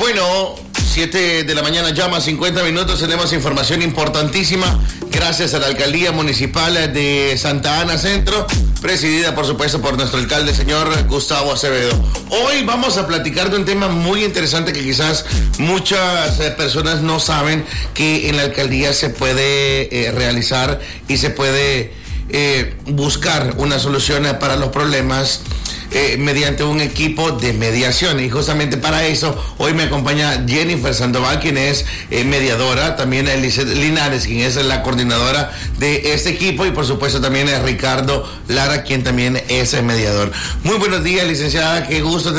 Bueno, 7 de la mañana, llama 50 minutos, tenemos información importantísima gracias a la Alcaldía Municipal de Santa Ana Centro, presidida por supuesto por nuestro alcalde, señor Gustavo Acevedo. Hoy vamos a platicar de un tema muy interesante que quizás muchas personas no saben, que en la alcaldía se puede realizar y se puede buscar una solución para los problemas mediante un equipo de mediación. Y justamente para eso hoy me acompaña Jennifer Sandoval, quien es mediadora, también Eliseth Linares, quien es la coordinadora de este equipo, y por supuesto también es Ricardo Lara, quien también es mediador. Muy buenos días, licenciada, qué gusto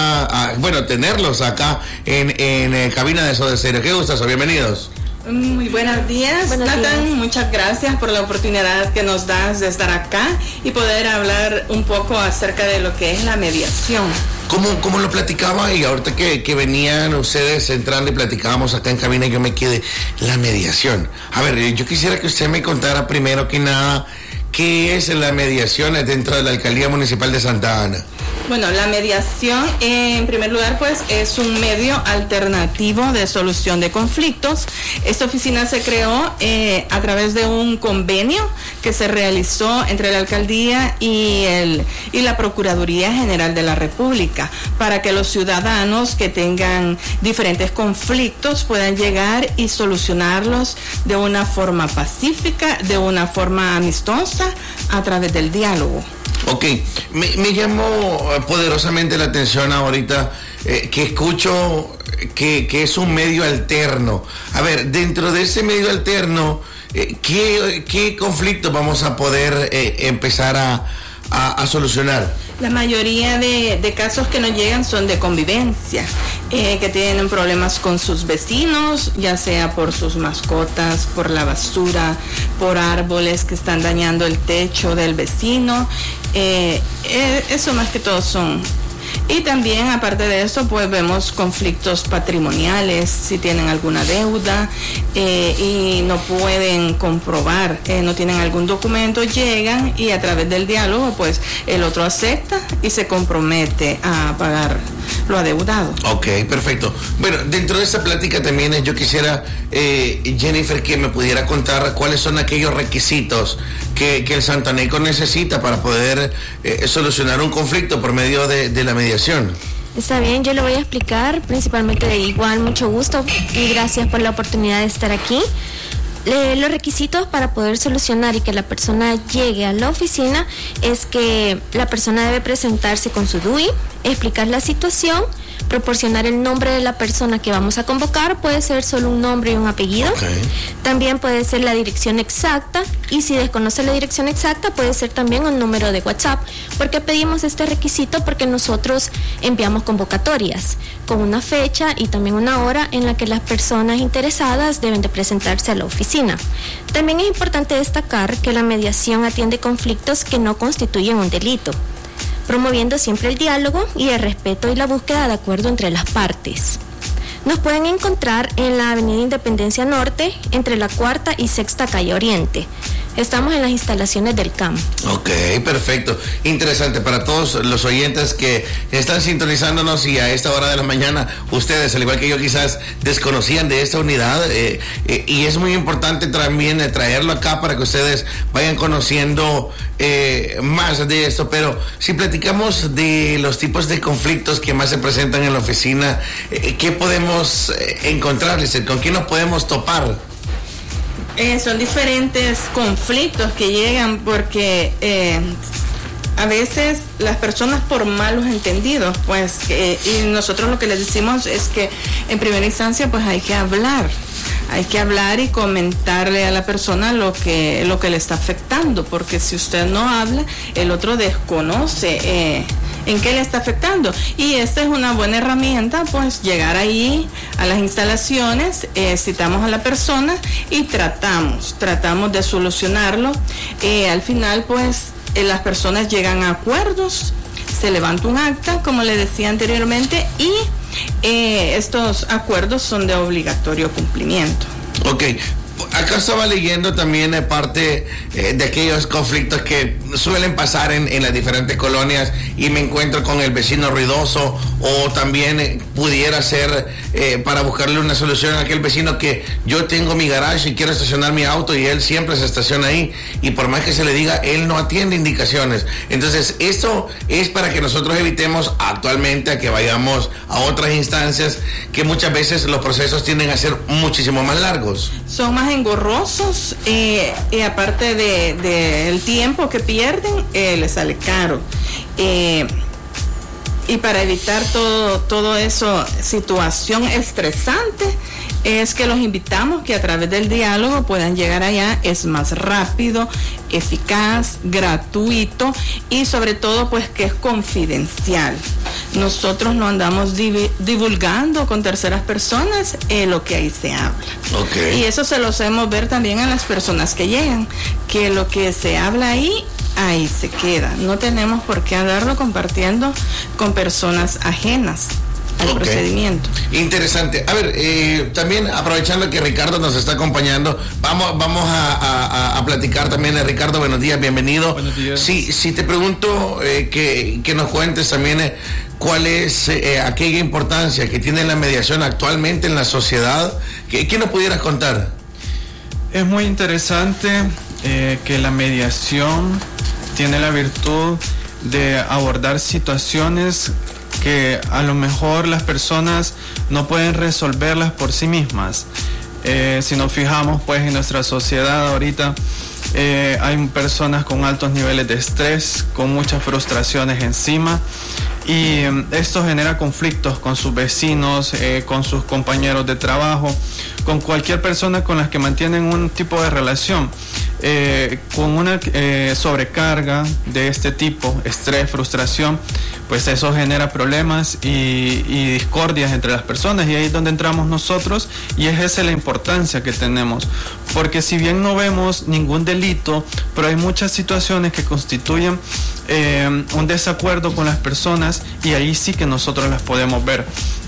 tenerlos acá en cabina de Soda Stereo. Qué gustazo, bienvenidos. Muy buenos días, Nathan. Muchas gracias por la oportunidad que nos das de estar acá y poder hablar un poco acerca de lo que es la mediación. ¿Cómo lo platicaba? Y ahorita que venían ustedes entrando y platicábamos acá en cabina, yo me quedé, la mediación. A ver, yo quisiera que usted me contara primero que nada, ¿qué es la mediación dentro de la Alcaldía Municipal de Santa Ana? Bueno, la mediación, en primer lugar, pues, es un medio alternativo de solución de conflictos. Esta oficina se creó a través de un convenio que se realizó entre la alcaldía y la Procuraduría General de la República, para que los ciudadanos que tengan diferentes conflictos puedan llegar y solucionarlos de una forma pacífica, de una forma amistosa, a través del diálogo. Ok, me llamó poderosamente la atención ahorita que escucho que es un medio alterno. A ver, dentro de ese medio alterno, ¿qué conflictos vamos a poder empezar a solucionar? La mayoría de casos que nos llegan son de convivencia, que tienen problemas con sus vecinos, ya sea por sus mascotas, por la basura, por árboles que están dañando el techo del vecino. Eso más que todo son. Y también, aparte de eso, pues vemos conflictos patrimoniales, si tienen alguna deuda y no pueden comprobar, no tienen algún documento, llegan y a través del diálogo, pues el otro acepta y se compromete a pagar lo adeudado. Ok, perfecto. Bueno, dentro de esta plática también yo quisiera, Jennifer, que me pudiera contar cuáles son aquellos requisitos que el santaneco necesita para poder solucionar un conflicto por medio de la mediación. Está bien, yo lo voy a explicar, principalmente de igual, mucho gusto y gracias por la oportunidad de estar aquí. Los requisitos para poder solucionar y que la persona llegue a la oficina es que la persona debe presentarse con su DUI, explicar la situación, proporcionar el nombre de la persona que vamos a convocar, puede ser solo un nombre y un apellido. Okay. También puede ser la dirección exacta, y si desconoce la dirección exacta puede ser también un número de WhatsApp. ¿Por qué pedimos este requisito? Porque nosotros enviamos convocatorias con una fecha y también una hora en la que las personas interesadas deben de presentarse a la oficina. También es importante destacar que la mediación atiende conflictos que no constituyen un delito, promoviendo siempre el diálogo y el respeto y la búsqueda de acuerdo entre las partes. Nos pueden encontrar en la Avenida Independencia Norte, entre la 4ª y 6ª calle Oriente. Estamos en las instalaciones del CAM. Ok, perfecto. Interesante para todos los oyentes que están sintonizándonos, y a esta hora de la mañana ustedes, al igual que yo, quizás desconocían de esta unidad, y es muy importante también traerlo acá para que ustedes vayan conociendo más de esto. Pero si platicamos de los tipos de conflictos que más se presentan en la oficina, ¿qué podemos encontrarles? ¿Con quién nos podemos topar? Son diferentes conflictos que llegan porque a veces las personas, por malos entendidos, pues, y nosotros lo que les decimos es que en primera instancia pues hay que hablar y comentarle a la persona lo que le está afectando, porque si usted no habla, el otro desconoce en qué le está afectando. Y esta es una buena herramienta, pues llegar ahí a las instalaciones, citamos a la persona y tratamos de solucionarlo. Al final, pues las personas llegan a acuerdos, se levanta un acta, como le decía anteriormente, y estos acuerdos son de obligatorio cumplimiento. Ok, Acá estaba leyendo también parte de aquellos conflictos que suelen pasar en las diferentes colonias, y me encuentro con el vecino ruidoso, o también pudiera ser para buscarle una solución a aquel vecino que yo tengo mi garage y quiero estacionar mi auto y él siempre se estaciona ahí, y por más que se le diga, él no atiende indicaciones. Entonces esto es para que nosotros evitemos actualmente a que vayamos a otras instancias que muchas veces los procesos tienden a ser muchísimo más largos. Son más engorrosos, y aparte del tiempo que pierden, les sale caro. Y para evitar todo eso, situación estresante, es que los invitamos que a través del diálogo puedan llegar allá. Es más rápido, eficaz, gratuito, y sobre todo pues que es confidencial. Nosotros no andamos divulgando con terceras personas lo que ahí se habla. Okay. Y eso se lo hacemos ver también a las personas que llegan, que lo que se habla ahí se queda. No tenemos por qué andarlo compartiendo con personas ajenas al procedimiento. Interesante. A ver, también aprovechando que Ricardo nos está acompañando, vamos a platicar también. Ricardo, buenos días, bienvenido. Buenos días. Si te pregunto que nos cuentes también cuál es aquella importancia que tiene la mediación actualmente en la sociedad, ¿qué nos pudieras contar? Es muy interesante que la mediación tiene la virtud de abordar situaciones que a lo mejor las personas no pueden resolverlas por sí mismas. Si nos fijamos pues en nuestra sociedad ahorita, hay personas con altos niveles de estrés, con muchas frustraciones encima, y esto genera conflictos con sus vecinos, con sus compañeros de trabajo, con cualquier persona con la que mantienen un tipo de relación. Con una sobrecarga de este tipo, estrés, frustración, pues eso genera problemas y discordias entre las personas, y ahí es donde entramos nosotros, y es esa la importancia que tenemos, porque si bien no vemos ningún delito, pero hay muchas situaciones que constituyen un desacuerdo con las personas, y ahí sí que nosotros las podemos ver.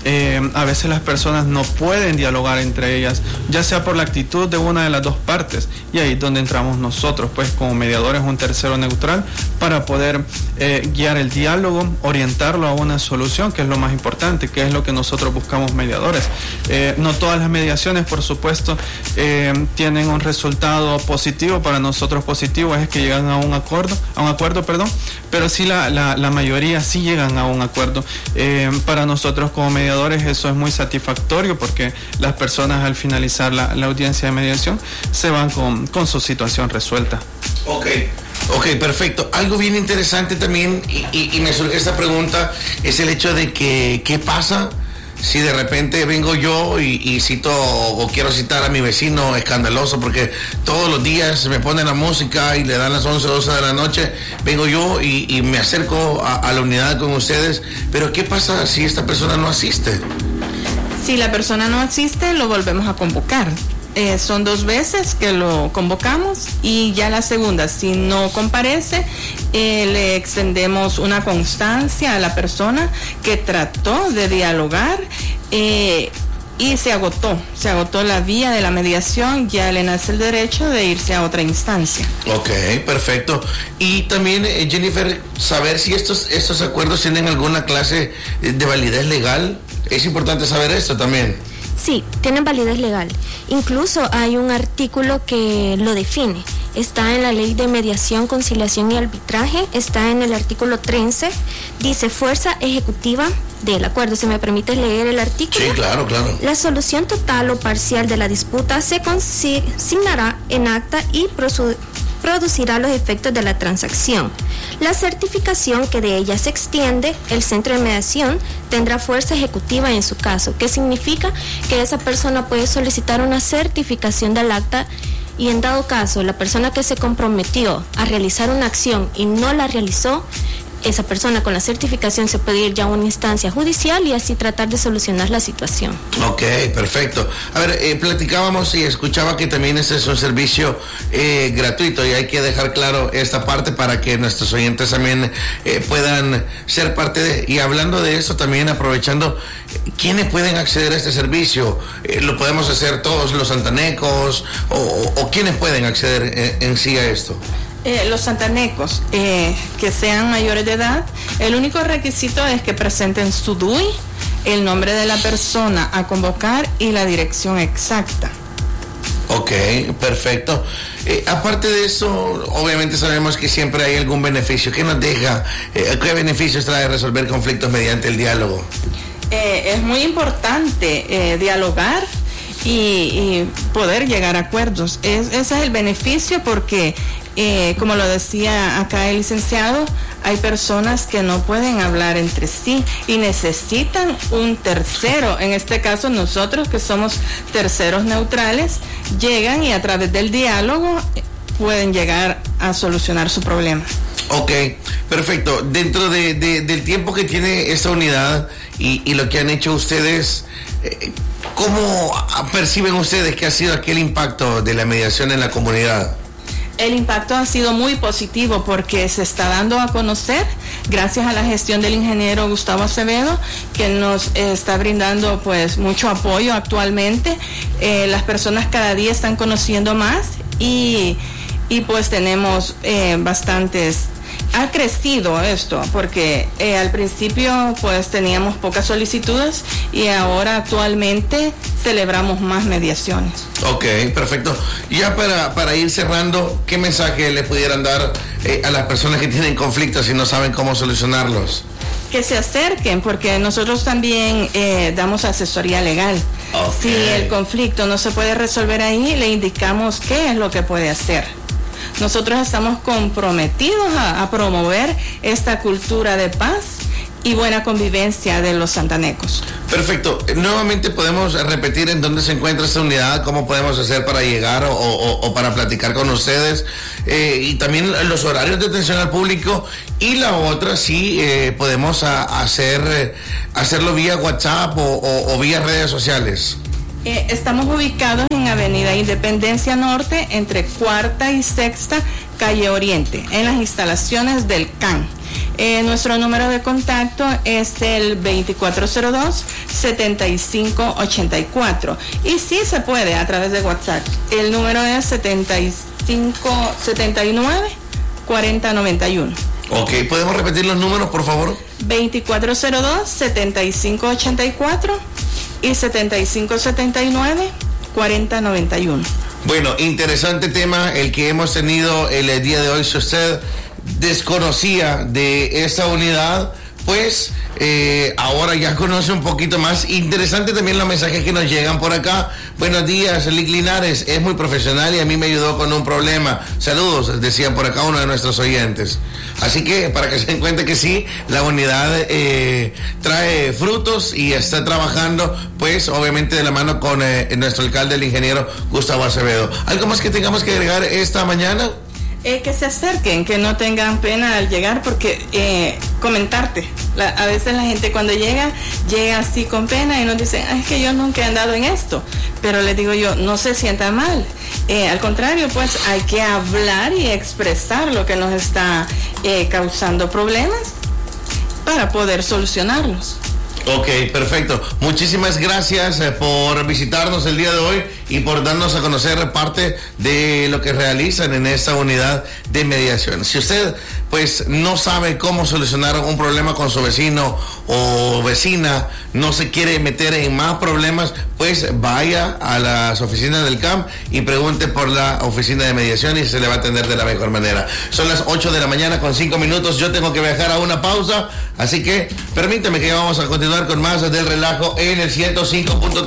A veces las personas no pueden dialogar entre ellas, ya sea por la actitud de una de las dos partes, y ahí es donde entramos nosotros, pues como mediadores, un tercero neutral, para poder guiar el diálogo, orientarlo a una solución, que es lo más importante, que es lo que nosotros buscamos mediadores. No todas las mediaciones, por supuesto, tienen un resultado positivo. Para nosotros positivo es que llegan a un acuerdo, pero sí la mayoría sí llegan a un acuerdo. Para nosotros como mediadores eso es muy satisfactorio, porque las personas al finalizar la audiencia de mediación se van con su situación resuelta. Ok, perfecto. Algo bien interesante también, y me surge esta pregunta, es el hecho de que ¿qué pasa si de repente vengo yo y cito o quiero citar a mi vecino escandaloso, porque todos los días me ponen la música y le dan las 11 o 12 de la noche, vengo yo y me acerco a la unidad con ustedes, pero ¿qué pasa si esta persona no asiste? Si la persona no asiste, lo volvemos a convocar. Son 2 veces que lo convocamos, y ya la segunda, si no comparece, le extendemos una constancia a la persona que trató de dialogar y se agotó la vía de la mediación, ya le nace el derecho de irse a otra instancia. Ok, perfecto. Y también, Jennifer, saber si estos acuerdos tienen alguna clase de validez legal. Es importante saber esto también. Sí, tienen validez legal. Incluso hay un artículo que lo define. Está en la Ley de Mediación, Conciliación y Arbitraje, está en el artículo 13, dice fuerza ejecutiva del acuerdo. Si me permites leer el artículo. Sí, claro. La solución total o parcial de la disputa se consignará en acta y producirá los efectos de la transacción. La certificación que de ella se extiende, el centro de mediación tendrá fuerza ejecutiva en su caso, que significa que esa persona puede solicitar una certificación del acta, y en dado caso la persona que se comprometió a realizar una acción y no la realizó, esa persona con la certificación se puede ir ya a una instancia judicial y así tratar de solucionar la situación. Ok, perfecto. A ver, platicábamos y escuchaba que también este es un servicio gratuito, y hay que dejar claro esta parte para que nuestros oyentes también puedan ser parte de. Y hablando de eso también, aprovechando, ¿quiénes pueden acceder a este servicio? ¿Lo podemos hacer todos los santanecos o quiénes pueden acceder en sí a esto? Los santanecos que sean mayores de edad, el único requisito es que presenten su DUI, el nombre de la persona a convocar y la dirección exacta. Ok, perfecto. Aparte de eso, obviamente sabemos que siempre hay algún beneficio. ¿Qué nos deja? ¿Qué beneficios trae resolver conflictos mediante el diálogo? Es muy importante dialogar y poder llegar a acuerdos. Ese es el beneficio porque, como lo decía acá el licenciado, hay personas que no pueden hablar entre sí y necesitan un tercero. En este caso, nosotros que somos terceros neutrales, llegan y a través del diálogo pueden llegar a solucionar su problema. Ok, perfecto. Dentro del tiempo que tiene esta unidad y lo que han hecho ustedes, ¿cómo perciben ustedes que ha sido aquel impacto de la mediación en la comunidad? El impacto ha sido muy positivo porque se está dando a conocer gracias a la gestión del ingeniero Gustavo Acevedo, que nos está brindando pues mucho apoyo actualmente. Las personas cada día están conociendo más y pues tenemos bastantes. Ha crecido esto porque al principio pues teníamos pocas solicitudes y ahora actualmente celebramos más mediaciones. Ok, perfecto. Ya para ir cerrando, ¿qué mensaje le pudieran dar a las personas que tienen conflictos y no saben cómo solucionarlos? Que se acerquen porque nosotros también damos asesoría legal. Okay. Si el conflicto no se puede resolver ahí, le indicamos qué es lo que puede hacer. Nosotros estamos comprometidos a promover esta cultura de paz y buena convivencia de los santanecos. Perfecto. Nuevamente podemos repetir en dónde se encuentra esta unidad, cómo podemos hacer para llegar o para platicar con ustedes, y también los horarios de atención al público, y la otra si podemos hacerlo vía WhatsApp o vía redes sociales. Estamos ubicados en Avenida Independencia Norte, entre Cuarta y Sexta, calle Oriente, en las instalaciones del CAN. Nuestro número de contacto es el 2402-7584. Y sí se puede a través de WhatsApp. El número es 7579-4091. Ok, ¿podemos repetir los números, por favor? 2402-7584 y 7579-4091. Bueno, interesante tema el que hemos tenido el día de hoy. Si usted desconocía de esta unidad, pues ahora ya conoce un poquito más. Interesante también los mensajes que nos llegan por acá. Buenos días, Lick Linares, es muy profesional y a mí me ayudó con un problema. Saludos, decían por acá uno de nuestros oyentes. Así que para que se den cuenta que sí, la unidad trae frutos y está trabajando, pues obviamente de la mano con nuestro alcalde, el ingeniero Gustavo Acevedo. ¿Algo más que tengamos que agregar esta mañana? Que se acerquen, que no tengan pena al llegar, porque comentarte, a veces la gente cuando llega así con pena y nos dicen, es que yo nunca he andado en esto, pero les digo yo, no se sienta mal, al contrario, pues hay que hablar y expresar lo que nos está causando problemas para poder solucionarlos. Ok, perfecto. Muchísimas gracias por visitarnos el día de hoy y por darnos a conocer parte de lo que realizan en esta unidad de mediación. Si usted pues no sabe cómo solucionar un problema con su vecino o vecina, no se quiere meter en más problemas, pues vaya a las oficinas del CAM y pregunte por la oficina de mediación y se le va a atender de la mejor manera. Son las 8 de la mañana con 5 minutos. Yo tengo que viajar a una pausa, así que permítame que vamos a continuar con más del relajo en el 105.3.